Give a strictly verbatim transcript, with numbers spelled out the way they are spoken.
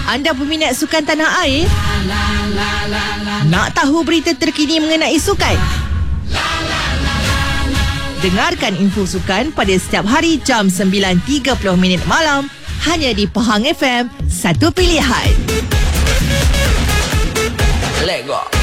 Anda peminat sukan tanah air? Nak tahu berita terkini mengenai sukan? Dengarkan info sukan pada setiap hari jam sembilan tiga puluh minit malam hanya di Pahang F M, satu pilihan. Let go.